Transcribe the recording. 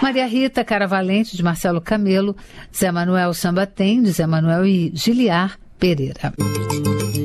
Maria Rita, Cara Valente, de Marcelo Camelo. Zé Manuel, Samba Tem, de Zé Manuel e Giliar Pereira.